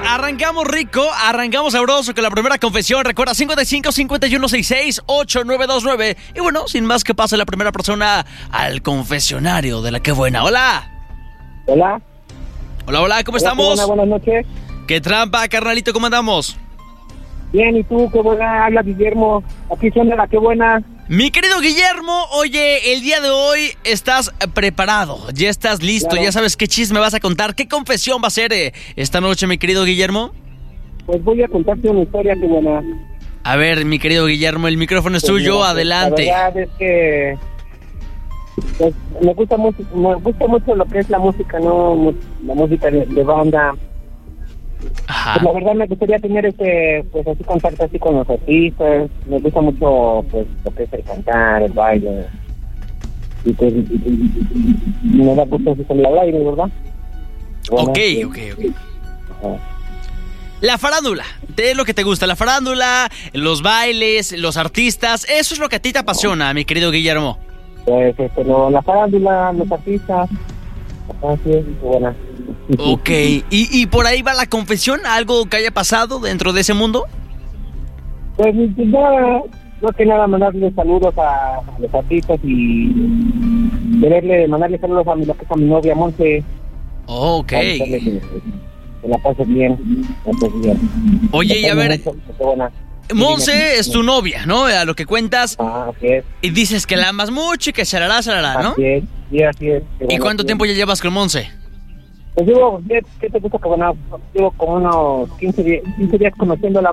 arrancamos rico, arrancamos sabroso con la primera confesión. Recuerda, 55-5166-8929. Y bueno, sin más que pase la primera persona al confesionario de la que buena. ¡Hola! Hola. Hola, hola, ¿cómo estamos? Buenas noches. ¿Qué trampa, carnalito? ¿Cómo andamos? Bien, ¿y tú? Qué buena, habla Guillermo. Aquí suena la qué buena. Mi querido Guillermo, oye, el día de hoy estás preparado, ya estás listo, Claro. Ya sabes qué chisme vas a contar, qué confesión va a ser esta noche, mi querido Guillermo. Pues voy a contarte una historia qué buena. A ver, mi querido Guillermo, el micrófono es Pues tuyo, mira, adelante. La verdad es que pues, me gusta mucho lo que es la música, ¿no? La música de banda. Ajá. Pues la verdad me gustaría tener pues así contacto así con los artistas. Me gusta mucho pues lo que es el cantar, el baile. Y pues me da gusto así salir al aire, ¿verdad? Bueno, Ok. ajá. La farándula, ¿qué es lo que te gusta? La farándula, los bailes, los artistas, eso es lo que a ti te apasiona, mi querido Guillermo. Pues la farándula, los artistas. Así es, buena. Ok, ¿Y por ahí va la confesión? ¿Algo que haya pasado dentro de ese mundo? Pues ya, no que nada, mandarle saludos a los artistas y mandarle saludos a mi novia Monse. Ok. Que la pase bien. Oye, y a ver, Qué buena. Monse es tu novia, ¿no? A lo que cuentas, Así es. y dices que la amas mucho y que charará, ¿no? Así es, sí, así es. Qué ¿Y buena, cuánto sí. tiempo ya llevas con Monse? Pues ¿qué te gusta? Que bueno, llevo como unos 15 días conociéndola.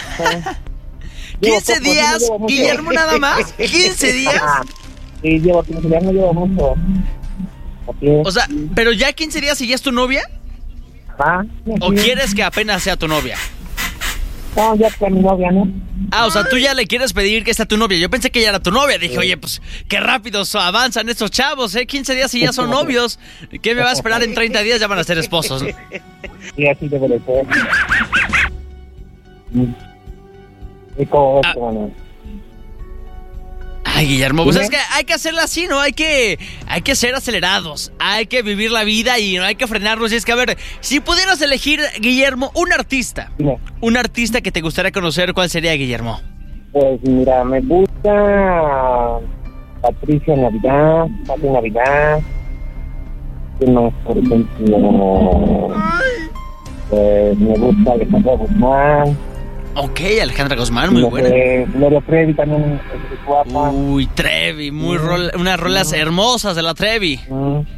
15 días, Guillermo, nada más. 15 días. Sí, llevo 15 días, no llevo mucho. Así es. O sea, ¿pero ya 15 días y ya es tu novia? Ajá. ¿O quieres que apenas sea tu novia? No, ya está mi novia, ¿no? O sea, tú ya le quieres pedir que sea tu novia. Yo pensé que ya era tu novia. Dije, oye, pues qué rápido avanzan estos chavos, 15 días y ya son novios. ¿Qué me va a esperar en 30 días? Ya van a ser esposos, ¿no? Sí, así debe de ser. Rico, bueno. Ay, Guillermo, pues es que hay que hacerla así, ¿no? Hay que ser acelerados, hay que vivir la vida y no hay que frenarnos. Y es que, a ver, si pudieras elegir, Guillermo, un artista que te gustaría conocer, ¿cuál sería, Guillermo? Pues mira, me gusta Patricia Navidad, Pati Navidad. ¿Qué más, por ejemplo? Pues me gusta Alejandra Guzmán. Ok, Alejandra Guzmán, muy buena. Gloria Trevi también es guapa. Uy, Trevi, unas rolas hermosas de la Trevi. Por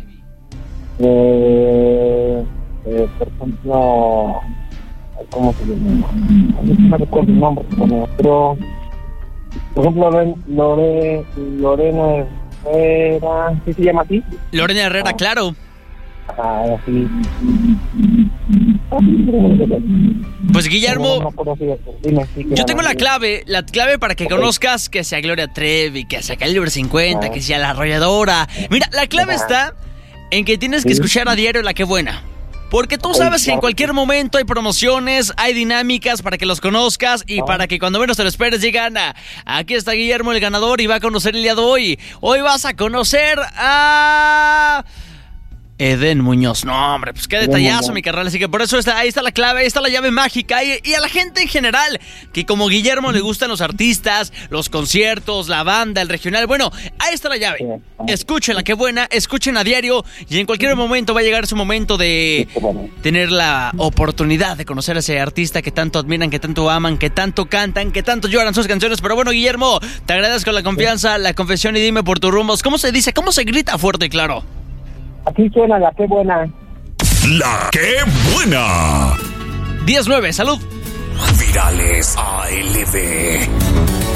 ejemplo, ¿cómo se llama? No recuerdo el nombre, pero por ejemplo Lorena Herrera, ¿sí se llama así? Lorena Herrera, claro. Así. Pues Guillermo, Dime, yo tengo la clave para que conozcas que sea Gloria Trevi, que sea Calibre 50, que sea La Arrolladora. Mira, la clave está en que tienes que escuchar a diario La Que Buena. Porque tú sabes que en cualquier momento hay promociones, hay dinámicas para que los conozcas y para que cuando menos te lo esperes digan, aquí está Guillermo el ganador y va a conocer el día de hoy. Hoy vas a conocer a Eden Muñoz. No, hombre, pues qué detallazo, mi carnal. Así que por eso ahí está la clave, ahí está la llave mágica. Y a la gente en general, que como Guillermo le gustan los artistas, los conciertos, la banda, el regional. Bueno, ahí está la llave. Escúchenla, qué buena, escuchen a diario. Y en cualquier momento va a llegar su momento de tener la oportunidad de conocer a ese artista que tanto admiran, que tanto aman, que tanto cantan, que tanto lloran sus canciones. Pero bueno, Guillermo, te agradezco la confianza, la confesión y dime por tus rumbos. ¿Cómo se dice? ¿Cómo se grita fuerte y claro? Aquí suena La Que Buena. La Que Buena. 10-9, salud. Virales ALB.